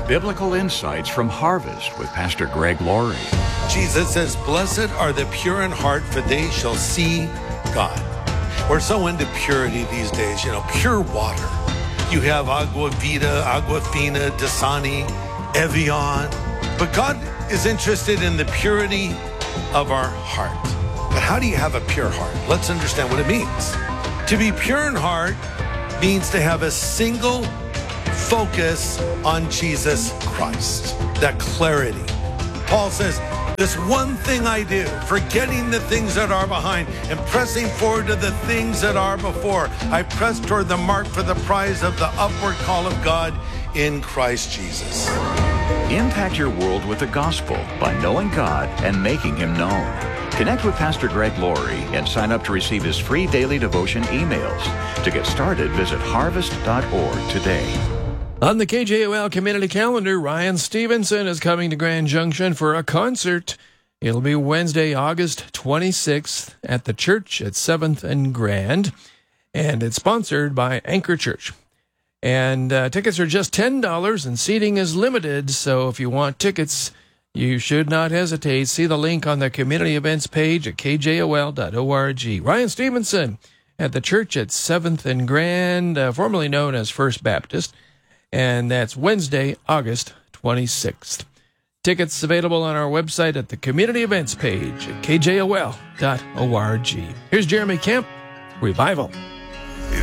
biblical insights from Harvest with Pastor Greg Laurie. Jesus says, "Blessed are the pure in heart, for they shall see God." We're so into purity these days, pure water. You have Agua Vita, Aquafina, Dasani, Evian. But God is interested in the purity of our heart. But how do you have a pure heart? Let's understand what it means. To be pure in heart means to have a single focus on Jesus Christ, that clarity. Paul says, "This one thing I do, forgetting the things that are behind and pressing forward to the things that are before. I press toward the mark for the prize of the upward call of God in Christ Jesus." Impact your world with the gospel by knowing God and making Him known. Connect with Pastor Greg Laurie and sign up to receive his free daily devotion emails. To get started, visit harvest.org today. On the KJOL community calendar, Ryan Stevenson is coming to Grand Junction for a concert. It'll be Wednesday, August 26th at the church at 7th and Grand, and it's sponsored by Anchor Church. And tickets are just $10, and seating is limited, so if you want tickets, you should not hesitate. See the link on the community events page at kjol.org. Ryan Stevenson at the church at 7th and Grand, formerly known as First Baptist, and that's Wednesday, August 26th. Tickets available on our website at the community events page at kjol.org. Here's Jeremy Kemp, Revival.